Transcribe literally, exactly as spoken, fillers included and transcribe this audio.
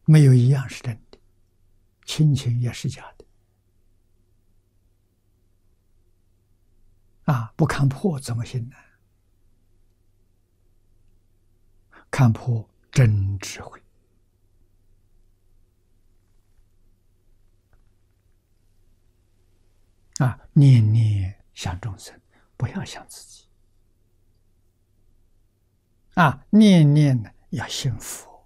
没有一样是真的，亲情也是假的。啊，不看破怎么行呢？看破真智慧。啊，念念想众生，不要想自己。啊，念念呢要信佛。